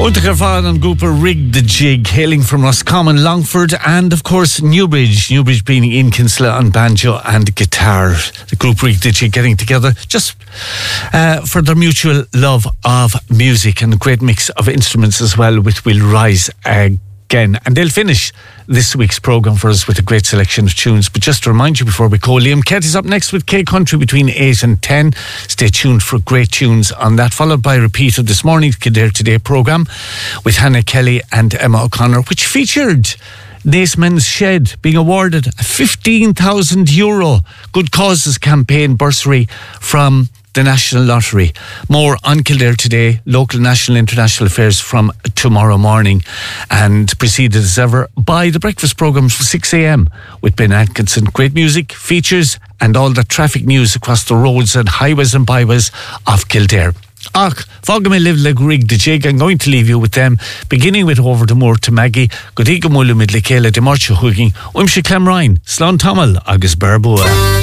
Untergerfad and Gooper Rig the Jig, hailing from Roscommon, Longford, and of course Newbridge. Newbridge being in Kinsella on banjo and guitar. The group Rig the Jig getting together just for their mutual love of music and a great mix of instruments as well, which will rise again. And they'll finish this week's programme for us with a great selection of tunes. But just to remind you before we go, Liam Kett is up next with K Country between 8 and 10. Stay tuned for great tunes on that, followed by a repeat of this morning's Kildare Today programme with Hannah Kelly and Emma O'Connor, which featured Naas Men's Shed being awarded a €15,000 Good Causes campaign bursary from the National Lottery. More on Kildare Today, local, national, international affairs from tomorrow morning, and preceded as ever by the breakfast programmes from 6 a.m. with Ben Atkinson. Great music, features and all the traffic news across the roads and highways and byways of Kildare. Ach, Fogame live like Rig the Jig. I'm going to leave you with them, beginning with Over the Moor to Maggie. Good evening, Mulu Midlikela, de Marcha Hugging, Umshi Clemrine, Slán Tomal, Agus Barboa.